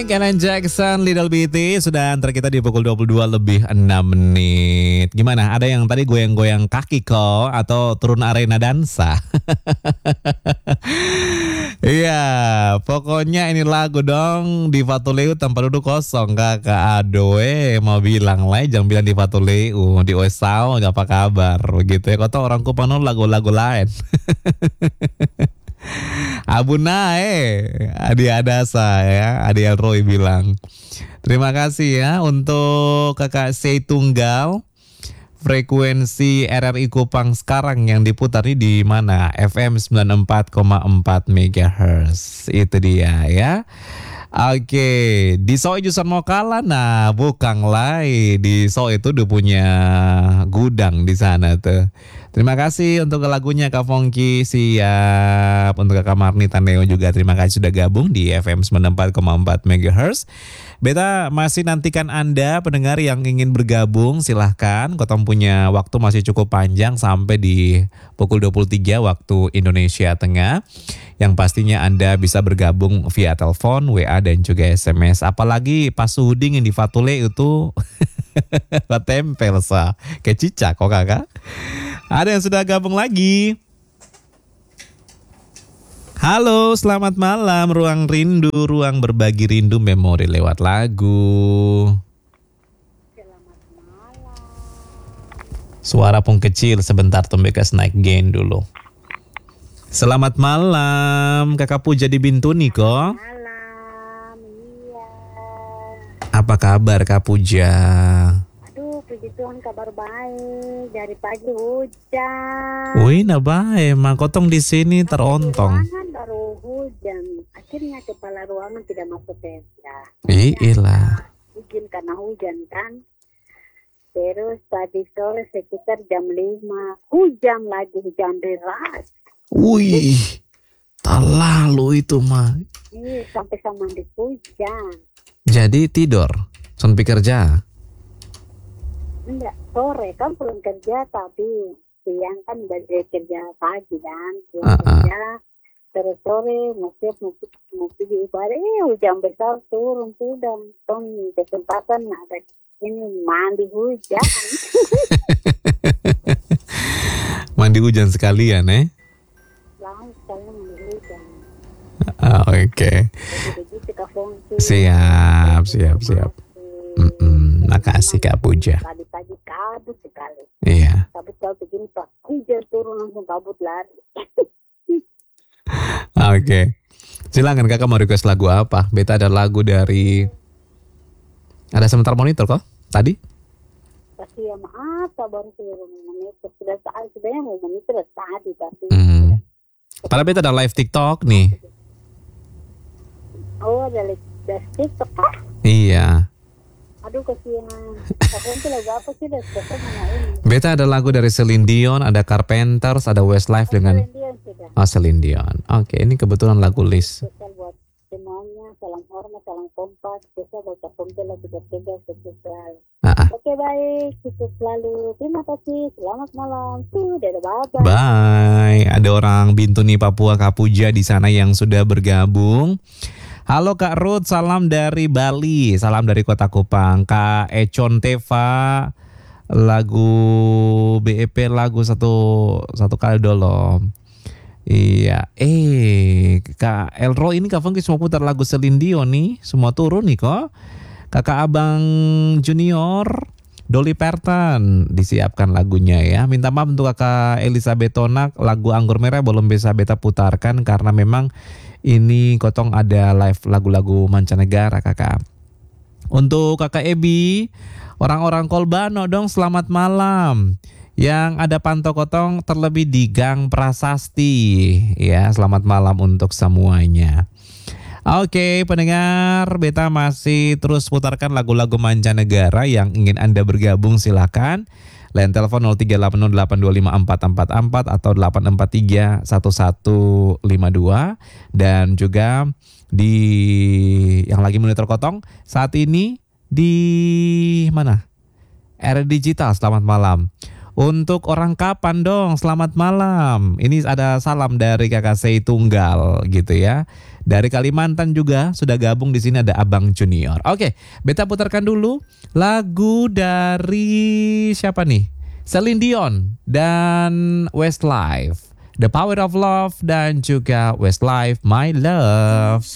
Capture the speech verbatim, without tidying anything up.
Alan Jackson, Little Bitty sudah antar kita di pukul dua puluh dua lebih enam menit. Gimana? Ada yang tadi goyang-goyang kaki kok atau turun arena dansa? Iya, pokoknya ini lagu dong di Fatuleu tanpa duduk kosong kakak. Aduh, eh mau bilang lah, jangan bilang di Fatuleu, di Osao nggak apa kabar, begitu ya. Kau tahu orang Kupang lagu-lagu lain. Abu Nae, Adi Adasa ya, Adi Roy bilang. Terima kasih ya untuk kakak Sei Tunggal. Frekuensi R R I Kupang sekarang yang diputar ini di mana? F M sembilan puluh empat koma empat megahertz. Itu dia ya. Oke, di So Jusan mau kalah, nah bukan lain. Di So itu udah punya gudang di sana tuh. Terima kasih untuk lagunya Kak Fongki, siap. Untuk Kak Marni Taneo juga terima kasih sudah gabung di F M sembilan puluh empat koma empat megahertz. Beta masih nantikan Anda pendengar yang ingin bergabung, silahkan. Kotong punya waktu masih cukup panjang sampai di pukul dua puluh tiga waktu Indonesia Tengah. Yang pastinya Anda bisa bergabung via telepon, W A dan juga S M S. Apalagi pas Suding yang di Fatule itu tempel sa. Kayak cicak kok kakak. Ada yang sudah gabung lagi. Halo, selamat malam. Ruang Rindu, ruang berbagi rindu memori lewat lagu. Selamat malam. Suara pun kecil sebentar, Tombekas naik gain dulu. Selamat malam, Kakak Puja di Bintuni kok. Malam, iya. Apa kabar Kak Puja? Aduh, puji Tuhan kabar baik. Dari pagi hujan. Wih, nah baik, emang kotong di sini terontong. Ruangan baru hujan. Akhirnya kepala ruangan tidak masuk tenda. Iya. Izin karena hujan kan. Terus tadi sore sekitar jam lima hujan lagi, hujan deras. Wih, terlalu itu mah. Iya, sampai sama mandi hujan. Jadi tidur, sampai kerja. Enggak, sore kan belum kerja, tapi siang kan dari kerja pagi kan, belum Uh-uh. kerja. Terus sore mau siap mau, mau pergi ibadah, eh hujan besar turun sudah. Tong kesempatan ada ini mandi hujan. Mandi hujan sekalian eh? Langsung sekali mandi hujan. Ah, Oke, okay. Begitu Kak Fongsi. Siap, siap, siap. Mm-mm, makasih Kak Puja. Tadi pagi kabut sekali. Iya. Kabut kalau begini Pak, hujan turun langsung kabut lari. Oke, okay. Silakan kakak mau request lagu apa? Beta ada lagu dari, ada sebentar monitor kok tadi? Pasti ya maaf, baru sudah monitor sudah saat sebenarnya mau monitor tadi tapi. Hmm. Padahal beta ada live TikTok nih. Oh, ada live TikTok kah? Iya. Aduh kasihan. Aku itu lagu apa sih? Udah selesai mana ini? Beta ada lagu dari Celine Dion, ada Carpenters, ada Westlife dengan Celine sudah. oh, Celine Dion. Oke, ini kebetulan lagu list. Spesial buat semuanya, salam hormat, salam kompas, spesial buat Kak Fongsi lagi bertiga spesial. Ah, ah. Oke baik, cukup selalu. Terima kasih. Selamat malam. Tuh, dadah bye. Bye. Ada orang Bintuni Papua Kak Puja di sana yang sudah bergabung. Halo Kak Ruth, salam dari Bali, salam dari Kota Kupang. Kak Econ Teva, lagu B E P lagu satu satu kali dulu. Iya, eh Kak Elro ini Kak Fongki semua putar lagu Celine Dion nih, semua turun nih kok. Kakak Abang Junior, Dolly Parton disiapkan lagunya ya. Minta maaf untuk Kakak Elizabeth Tonak, lagu Anggur Merah belum bisa beta putarkan karena memang ini kotong ada live lagu-lagu mancanegara kakak. Untuk Kakak Ebi, orang-orang Kolbano dong selamat malam. Yang ada pantau kotong terlebih di Gang Prasasti. Ya, selamat malam untuk semuanya. Oke, pendengar, beta masih terus putarkan lagu-lagu mancanegara. Yang ingin Anda bergabung silakan. Line telepon nol tiga delapan nol delapan dua lima empat empat empat atau delapan empat tiga satu satu lima dua. Dan juga di yang lagi monitor kotong saat ini di mana? Era Digital, selamat malam. Untuk orang kapan dong, selamat malam. Ini ada salam dari Kakak Sei Tunggal gitu ya. Dari Kalimantan juga sudah gabung di sini ada Abang Junior. Oke, beta putarkan dulu lagu dari siapa nih? Celine Dion dan Westlife. The Power of Love dan juga Westlife My Love.